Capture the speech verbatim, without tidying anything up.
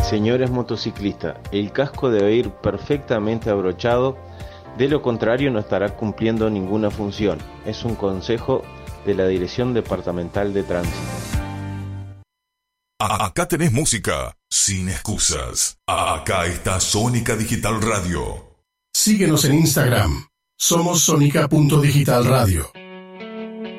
Señores motociclistas, el casco debe ir perfectamente abrochado, de lo contrario no estará cumpliendo ninguna función. Es un consejo de la Dirección Departamental de Tránsito. Acá tenés música sin excusas. Acá está Sónica Digital Radio. Síguenos en Instagram. Somos Sónica punto Digital Radio.